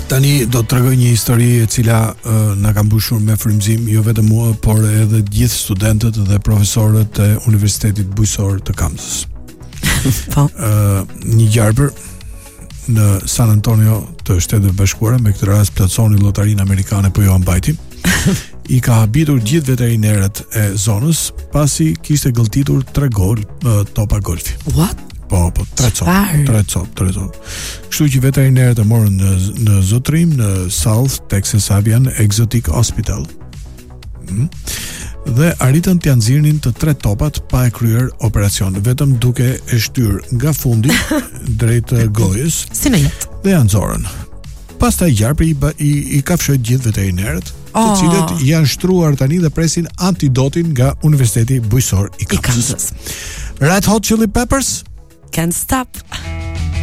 Tani do të tregoj një histori e cila na ka mbushur me frymëzim jo vetëm mua, por edhe gjithë studentët dhe profesorët e Universitetit Bujësor të Kansas. Po. Një gjarpër në San Antonio të Shteteve Bashkuara, me këtë rast plotësoni llotarinë amerikane, po jo ambajti. I ka habitur gjithë veterinerët e zonës pasi kishte gëlltitur 3 gol topa golfi. What? Po, 3 cop. Kështu që veterinerët e morën në zotrim në South Texas Avian Exotic Hospital. Dhe arritën t'ia nxirnin të 3 topat pa e kryer operacion, vetëm duke e shtyr nga fundi drejt gojës. Si në jetë. Dhe janë nxorën. Pastaj gjarpi i kafshoi gjithë veterinerët, të cilët janë shtruar tani dhe presin antidotin nga Universiteti Bujësor i Kansas. Red Hot Chili Peppers? Can't stop.